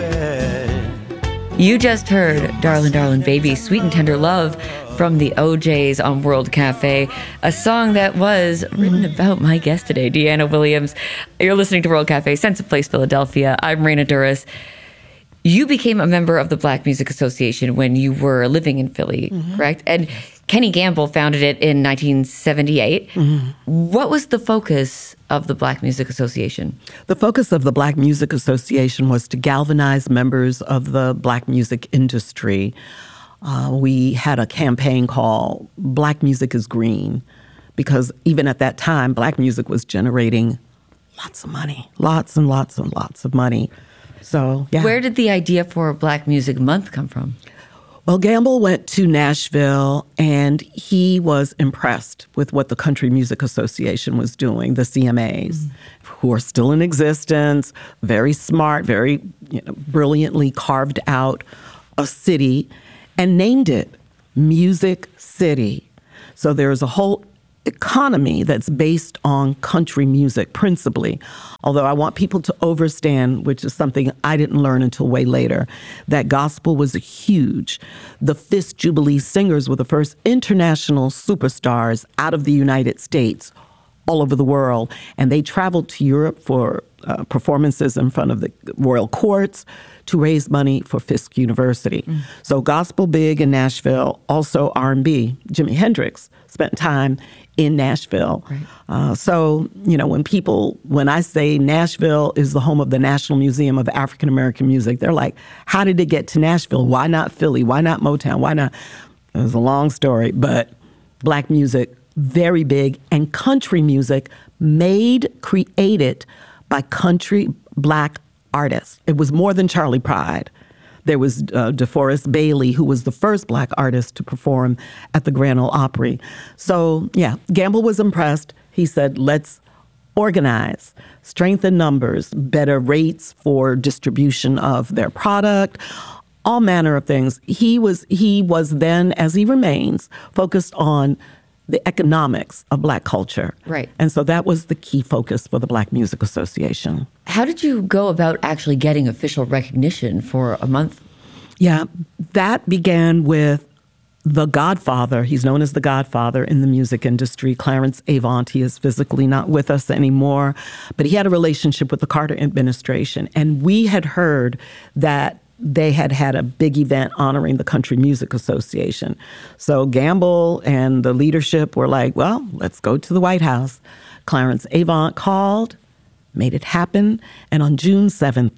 You just heard Darlin' Darlin' Baby, Sweet and Tender Love from the OJs on World Cafe, a song that was written about my guest today, Deanna Williams. You're listening to World Cafe, Sense of Place, Philadelphia. I'm Raina Duras. You became a member of the Black Music Association when you were living in Philly, correct? And Kenny Gamble founded it in 1978. What was the focus of the Black Music Association? The focus of the Black Music Association was to galvanize members of the Black music industry. We had a campaign called Black Music is Green, because even at that time, Black music was generating lots of money, lots and lots and lots of money. So, yeah. Where did the idea for Black Music Month come from? Well, Gamble went to Nashville, and he was impressed with what the Country Music Association was doing, the CMAs, who are still in existence, very smart, very brilliantly carved out a city and named it Music City. So there's a whole economy that's based on country music principally. Although I want people to understand, which is something I didn't learn until way later, that gospel was huge. The Fisk Jubilee Singers were the first international superstars out of the United States, all over the world. And they traveled to Europe for performances in front of the royal courts to raise money for Fisk University. So gospel big in Nashville, also R&B. Jimi Hendrix spent time in Nashville. Right. So, when I say Nashville is the home of the National Museum of African American Music, they're like, how did it get to Nashville? Why not Philly? Why not Motown? Why not? It was a long story, but Black music, very big, and country music created by country Black artists. It was more than Charlie Pride. There was DeForest Bailey, who was the first Black artist to perform at the Grand Ole Opry. So, yeah, Gamble was impressed. He said, let's organize, strengthen numbers, better rates for distribution of their product, all manner of things. He was then, as he remains, focused on the economics of Black culture. Right. And so that was the key focus for the Black Music Association. How did you go about actually getting official recognition for a month? Yeah, that began with the Godfather. He's known as the Godfather in the music industry, Clarence Avant. He is physically not with us anymore, but he had a relationship with the Carter administration. And we had heard that they had had a big event honoring the Country Music Association. So Gamble and the leadership were like, well, let's go to the White House. Clarence Avant called, made it happen. And on June 7th,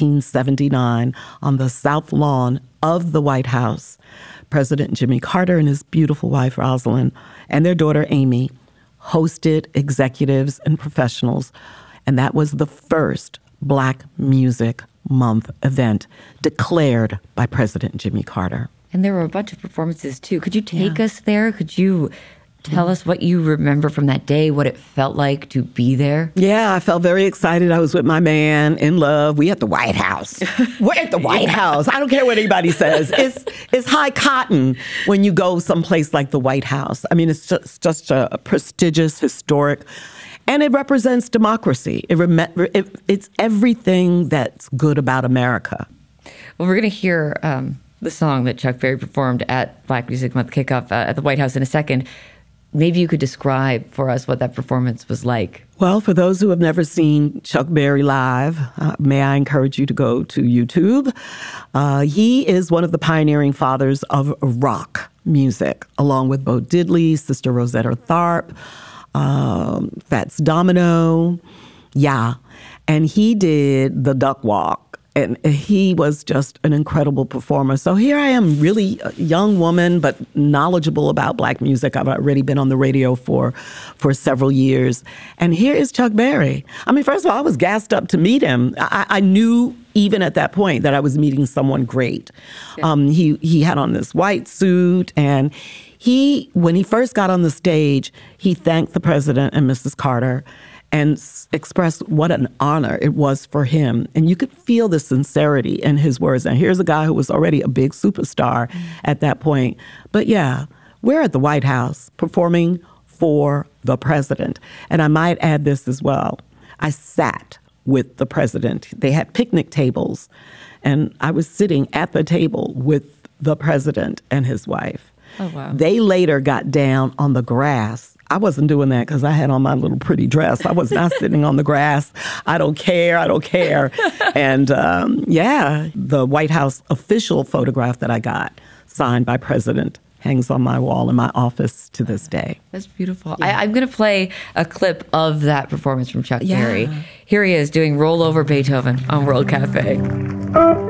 1979, on the South Lawn of the White House, President Jimmy Carter and his beautiful wife, Rosalind, and their daughter, Amy, hosted executives and professionals. And that was the first Black Music Month event declared by President Jimmy Carter. And there were a bunch of performances, too. Could you take us there? Could you tell us what you remember from that day, what it felt like to be there? Yeah, I felt very excited. I was with my man, in love. We at the White House. We're at the White House. I don't care what anybody says. It's high cotton when you go someplace like the White House. I mean, it's just a prestigious, historic, and it represents democracy. It's everything that's good about America. Well, we're going to hear the song that Chuck Berry performed at Black Music Month kickoff at the White House in a second. Maybe you could describe for us what that performance was like. Well, for those who have never seen Chuck Berry live, may I encourage you to go to YouTube. He is one of the pioneering fathers of rock music, along with Bo Diddley, Sister Rosetta Tharpe, Fats Domino, yeah. And he did the duck walk, and he was just an incredible performer. So here I am, really a young woman, but knowledgeable about Black music. I've already been on the radio for several years. And here is Chuck Berry. I mean, first of all, I was gassed up to meet him. I knew even at that point that I was meeting someone great. Yeah. He had on this white suit, and when he first got on the stage, he thanked the president and Mrs. Carter and expressed what an honor it was for him. And you could feel the sincerity in his words. And here's a guy who was already a big superstar at that point. But yeah, we're at the White House performing for the president. And I might add this as well. I sat with the president. They had picnic tables. And I was sitting at the table with the president and his wife. Oh, wow. They later got down on the grass. I wasn't doing that because I had on my little pretty dress. I was not sitting on the grass. I don't care. And the White House official photograph that I got, signed by President, hangs on my wall in my office to this day. That's beautiful. Yeah. I'm going to play a clip of that performance from Chuck Berry. Here he is doing Roll Over Beethoven on World Cafe.